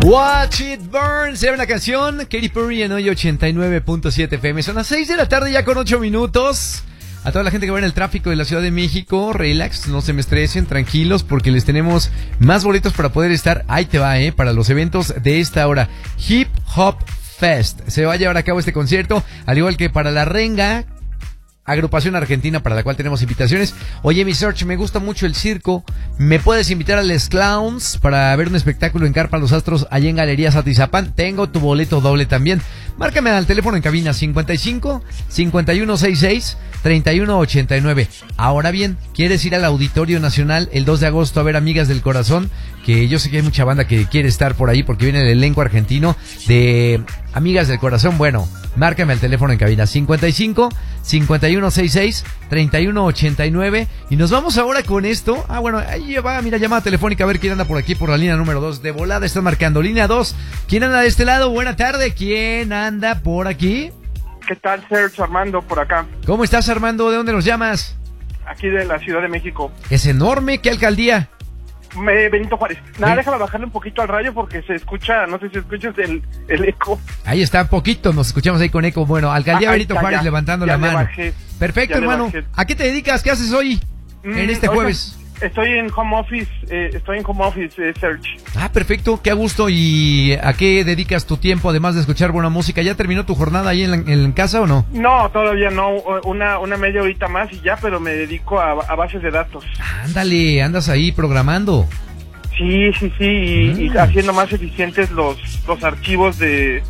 Watch It Burn, se llama la canción. Katy Perry en hoy 89.7 FM. Son las 6 de la tarde ya con 8 minutos. A toda la gente que va en el tráfico de la Ciudad de México, relax, no se me estresen, tranquilos, porque les tenemos más boletos para poder estar, ahí te va, para los eventos de esta hora. Hip Hop Fest. Se va a llevar a cabo este concierto, al igual que para La Renga, agrupación argentina para la cual tenemos invitaciones. Oye, mi Search, me gusta mucho el circo. ¿Me puedes invitar a Les Clowns para ver un espectáculo en Carpa Los Astros allá en Galerías Atizapán? Tengo tu boleto doble también. Márcame al teléfono en cabina 55 5166 3189. Ahora bien, ¿quieres ir al Auditorio Nacional el 2 de agosto a ver Amigas del Corazón? Que yo sé que hay mucha banda que quiere estar por ahí porque viene el elenco argentino de Amigas del Corazón. Bueno, márcame al teléfono en cabina 55 5166 3189 y nos vamos ahora con esto. Bueno, ahí va, mira, llamada telefónica a ver quién anda por aquí por la línea número 2. De volada están marcando línea 2. ¿Quién anda de este lado? Buena tarde. ¿Quién anda por aquí? ¿Qué tal, Sergio? Armando, por acá. ¿Cómo estás, Armando? ¿De dónde nos llamas? Aquí de la Ciudad de México. Es enorme. ¿Qué alcaldía? Benito Juárez. Nada, déjame bajarle un poquito al radio porque se escucha, no sé si escuchas el eco. Ahí está, poquito, nos escuchamos ahí con eco. Bueno, alcaldía Benito Juárez, ya, levantando la mano. Bajé, perfecto, hermano. ¿A qué te dedicas? ¿Qué haces hoy en este jueves? Estoy en home office, Search. Perfecto, qué a gusto. ¿Y a qué dedicas tu tiempo además de escuchar buena música? ¿Ya terminó tu jornada ahí en casa o no? No, todavía no, una media horita más y ya, pero me dedico a bases de datos. Ándale, andas ahí programando. Sí, y haciendo más eficientes los archivos de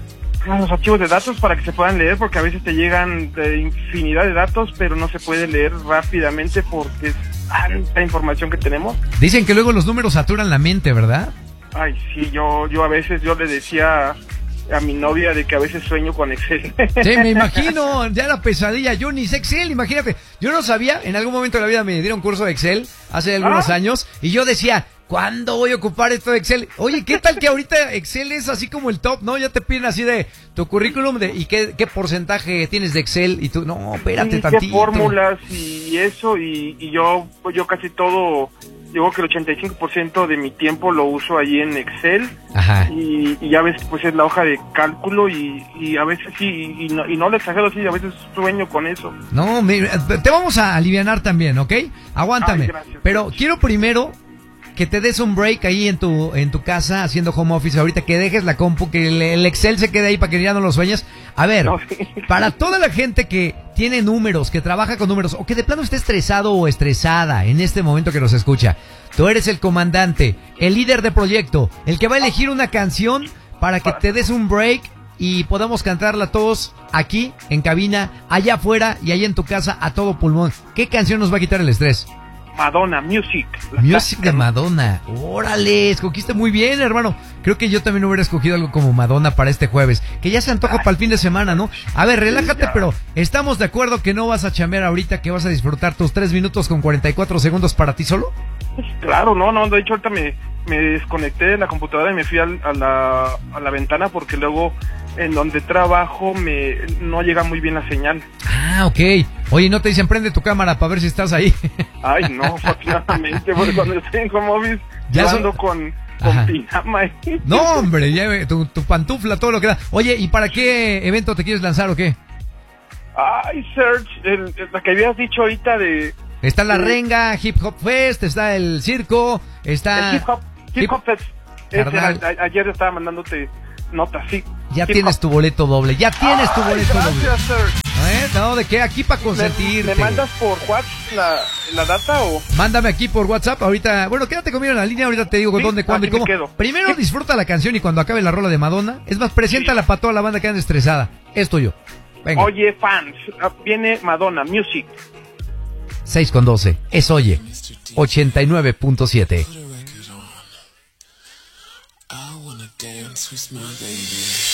datos para que se puedan leer, porque a veces te llegan de infinidad de datos, pero no se puede leer rápidamente porque es tanta información que tenemos. Dicen que luego los números saturan la mente, ¿verdad? Ay, sí, yo a veces le decía a mi novia de que a veces sueño con Excel. Sí, me imagino, ya la pesadilla. Yo ni sé Excel, imagínate. Yo no sabía, en algún momento de la vida me dieron curso de Excel hace algunos años y yo decía, ¿cuándo voy a ocupar esto de Excel? Oye, ¿qué tal que ahorita Excel es así como el top, no? Ya te piden así de tu currículum y qué porcentaje tienes de Excel y tú, no, espérate tantito. Qué fórmulas y eso y yo casi todo, digo que el 85% de mi tiempo lo uso ahí en Excel. Ajá. Y a veces pues es la hoja de cálculo y a veces sí, y no lo exagero, sí, a veces sueño con eso. No, te vamos a alivianar también, ¿ok? Aguántame. Ay, gracias. Pero quiero primero que te des un break ahí en tu casa haciendo home office ahorita, que dejes la compu, que el Excel se quede ahí para que ya no lo sueñes. A ver, para toda la gente que tiene números, que trabaja con números, o que de plano esté estresado o estresada en este momento que nos escucha, tú eres el comandante, el líder de proyecto, el que va a elegir una canción para que te des un break y podamos cantarla todos aquí, en cabina, allá afuera y allá en tu casa a todo pulmón. ¿Qué canción nos va a quitar el estrés? Madonna, Music. Music de Madonna. Órale, escogiste muy bien, hermano. Creo que yo también hubiera escogido algo como Madonna para este jueves. Que ya se antoja para el fin de semana, ¿no? A ver, relájate, pero estamos de acuerdo que no vas a chambear ahorita, que vas a disfrutar tus 3 minutos con 44 segundos para ti solo. Claro, no, de hecho ahorita me desconecté de la computadora y me fui a la ventana porque luego en donde trabajo no llega muy bien la señal. Ok. Oye, ¿no te dicen prende tu cámara para ver si estás ahí? Ay, no, afortunadamente, porque cuando estoy en home office ya ando con pijama ahí. No, hombre, ya tu pantufla, todo lo que da. Oye, ¿y para qué evento te quieres lanzar o qué? Ay, Serge, la que habías dicho ahorita de... Está la Renga, Hip Hop Fest, está el circo, está... El Hip Hop Fest. Ayer estaba mandándote notas, sí. Ya tienes tu boleto doble, Gracias, Serge. No, ¿de qué? Aquí para consentirte. ¿Me mandas por WhatsApp la data o...? Mándame aquí por WhatsApp, ahorita... Bueno, quédate conmigo en la línea, ahorita te digo dónde, cuándo y cómo. Primero disfruta la canción y cuando acabe la rola de Madonna, es más, preséntala para toda la banda que anda estresada. Es tuyo. Venga. Oye, fans, viene Madonna, Music. 6:12, es Oye, 89.7.